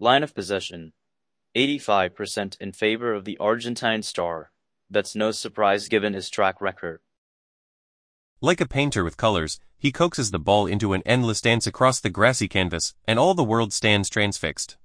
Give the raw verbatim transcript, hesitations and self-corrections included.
Line of possession, eighty-five percent in favor of the Argentine star. That's no surprise given his track record. Like a painter with colors, he coaxes the ball into an endless dance across the grassy canvas, and all the world stands transfixed.